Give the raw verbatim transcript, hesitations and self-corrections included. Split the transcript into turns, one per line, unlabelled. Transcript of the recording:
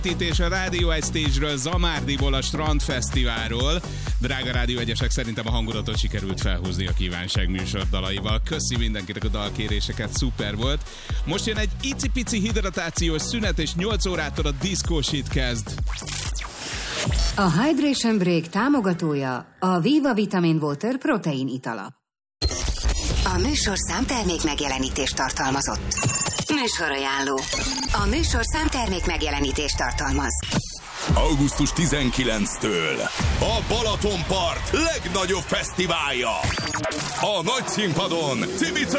és a Rádió egy Stage-ről, Zamárdiból, a Strandfesztiválról. Drága Rádió egyesek, szerintem a hangulatot sikerült felhúzni a kívánság műsor dalaival. Köszi mindenkinek a dalkéréseket, szuper volt. Most jön egy icipici hidratációs szünet, és nyolc órától a Disco Shit kezd.
A Hydration Break támogatója a Viva Vitamin Water protein itala.
A műsorszám termék megjelenítést tartalmazott. Műsorajánló. A műsorszám termék megjelenítést tartalmaz.
augusztus tizenkilencedikétől a Balatonpart legnagyobb fesztiválja. A nagy színpadon Cimica